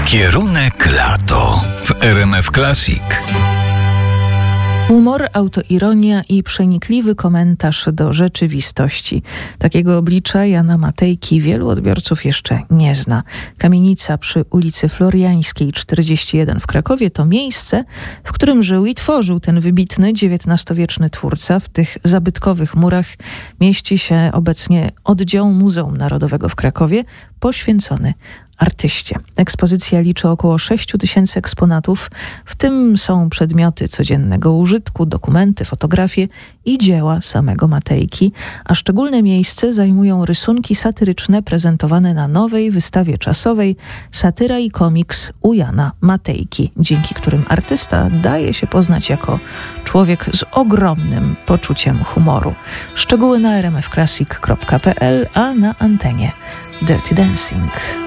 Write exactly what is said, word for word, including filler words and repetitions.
Kierunek lato w R M F Classic. Humor, autoironia i przenikliwy komentarz do rzeczywistości. Takiego oblicza Jana Matejki wielu odbiorców jeszcze nie zna. Kamienica przy ulicy Floriańskiej czterdzieści jeden w Krakowie to miejsce, w którym żył i tworzył ten wybitny dziewiętnastowieczny twórca. W tych zabytkowych murach mieści się obecnie oddział Muzeum Narodowego w Krakowie poświęcony artyście. Ekspozycja liczy około sześć tysięcy eksponatów, w tym są przedmioty codziennego użytku, dokumenty, fotografie i dzieła samego Matejki, a szczególne miejsce zajmują rysunki satyryczne prezentowane na nowej wystawie czasowej Satyra i komiks u Jana Matejki, dzięki którym artysta daje się poznać jako człowiek z ogromnym poczuciem humoru. Szczegóły na r m f classic kropka p l, a na antenie Dirty Dancing.